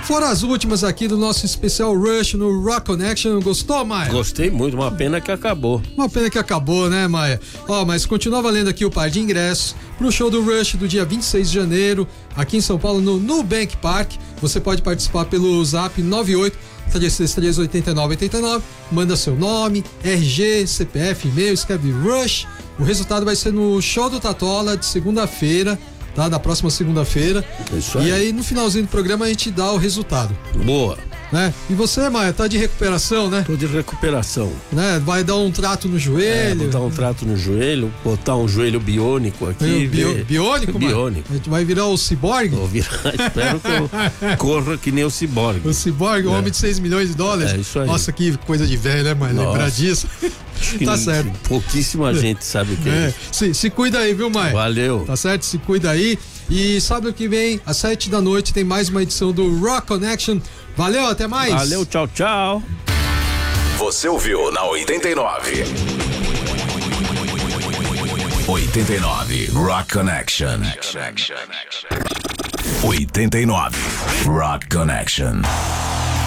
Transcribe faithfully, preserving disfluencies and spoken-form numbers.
foram as últimas aqui do nosso especial Rush no Rock Connection. Gostou, Maia? Gostei muito, uma pena que acabou. Uma pena que acabou, né, Maia? Ó, mas continua valendo aqui o par de ingressos pro show do Rush do dia vinte e seis de janeiro, aqui em São Paulo, no Nubank Park. Você pode participar pelo zap nove oito três seis três oito nove oito nove, manda seu nome, R G, C P F, e-mail, escreve Rush. O resultado vai ser no show do Tatola de segunda-feira, tá? Da próxima segunda-feira. Isso aí. E aí no finalzinho do programa a gente dá o resultado. Boa. Né? E você, Maia, tá de recuperação, né? Tô de recuperação. Né? Vai dar um trato no joelho. É, botar um trato no joelho, botar um joelho biônico aqui. Bio, ver... Biônico, Maia? Biônico. A gente vai virar o ciborgue? Vou virar, espero que eu corra que nem o ciborgue. O ciborgue, o É. homem de seis milhões de dólares. É isso aí. Nossa, que coisa de velho, né, Maia? Nossa. Lembrar disso. Tá certo. Pouquíssima gente sabe o que é, É. isso. Se, se cuida aí, viu, Maia? Valeu. Tá certo? Se cuida aí. E sábado que vem, às sete da noite, tem mais uma edição do Rock Connection. Valeu, até mais. Valeu, tchau, tchau. Você ouviu na oitenta e nove. oitenta e nove Rock Connection. oitenta e nove Rock Connection.